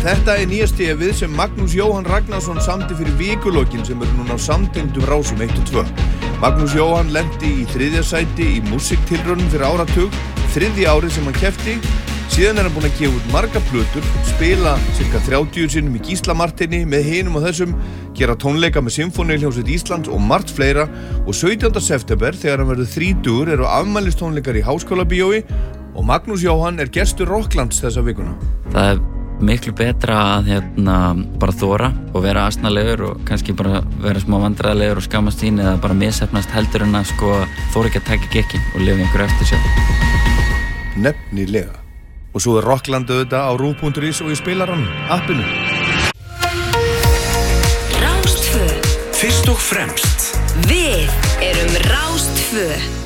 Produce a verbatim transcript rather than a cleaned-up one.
Þetta er nýja stefið sem Magnús Jóhann Ragnarsson samdi fyrir vikulokkin sem eru núna á samtengdum rásum eitt og tvö. Magnús Jóhann lenti í þriðja sæti í músiktilraunum fyrir áratug, þriðja árið sem hann keppti. Síðan er hann búinn að gefa út marga plötur, spila cirka þrjátíu sinnum í Gíslamarteini með hinum og þessum, gera tónleika með Sinfóníuhljómsveit Íslands og margt fleira og sautjánda september þegar hann verður þrítugur eru afmælistónleikar í Háskólabíói og Magnús Jóhann er gestur Rocklands þessa vikuna. Það er miklu betra að hérna bara þora og vera asnalegur og kannski bara vera smá vandræðalegur og skammast sín eða bara misheppnast heldur en að sko þora ekki að taka gekkin og lifa einhverju eftir sjálf. Nefnilega. Og svo er Rockland auðvitað á ruv punktur is og í spilaranum, appinu. Rás tvö. Fyrst og fremst. Við erum Rás tvö.